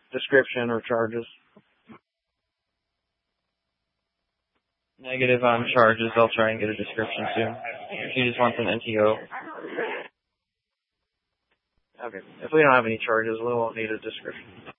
description or charges? Negative on charges. I'll try and get a description soon. She just wants an NTO. Okay. If we don't have any charges, we won't need a description.